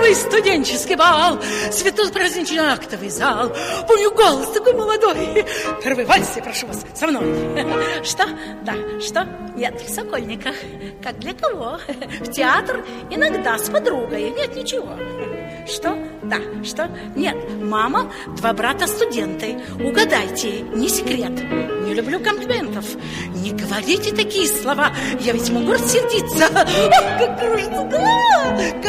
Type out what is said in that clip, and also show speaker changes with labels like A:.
A: Ой, студенческий бал, светло-праздничный актовый зал. Помню, голос такой молодой. Первый вальс, я прошу вас, со мной. Что? Да, что? Нет, в Сокольниках. Как для кого? В театр иногда с подругой. Нет, ничего. Что? Да, что? Нет, мама, 2 брата студенты. Угадайте, не секрет. Не люблю комплиментов. Не говорите такие слова, я ведь могу рассердиться. Ох, как кружится голова.